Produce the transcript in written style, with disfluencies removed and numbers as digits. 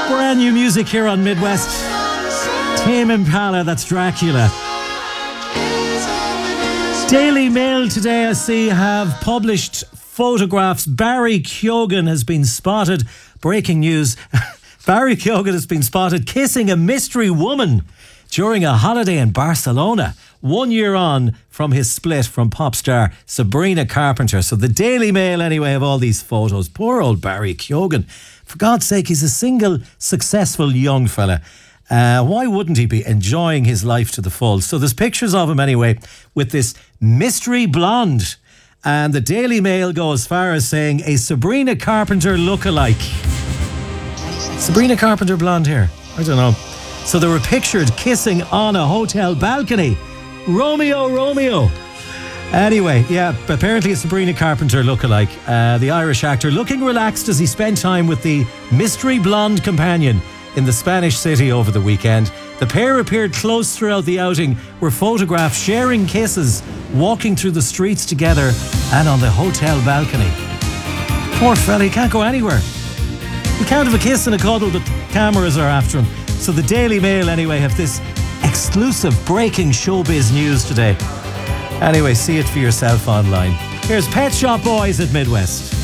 Brand new music here on Midwest. Tame Impala, that's Dracula. Daily Mail today, I see, have published photographs. Barry Keoghan has been spotted. Breaking news. Barry Keoghan has been spotted kissing a mystery woman during a holiday in Barcelona, 1 year on from his split from pop star Sabrina Carpenter. So the Daily Mail, anyway, have all these photos. Poor old Barry Keoghan. For God's sake, he's a single, successful young fella. Why wouldn't he be enjoying his life to the full? So there's pictures of him, anyway, with this mystery blonde. And the Daily Mail go as far as saying a Sabrina Carpenter lookalike. Sabrina Carpenter blonde hair. I don't know. So they were pictured kissing on a hotel balcony. Romeo. Anyway, yeah, apparently a Sabrina Carpenter lookalike. The Irish actor looking relaxed as he spent time with the mystery blonde companion in the Spanish city over the weekend. The pair appeared close throughout the outing, were photographed sharing kisses, walking through the streets together and on the hotel balcony. Poor fella, he can't go anywhere. He can't have a kiss and a cuddle, but cameras are after him. So the Daily Mail, anyway, have this exclusive breaking showbiz news today. Anyway, see it for yourself online. Here's Pet Shop Boys at Midwest.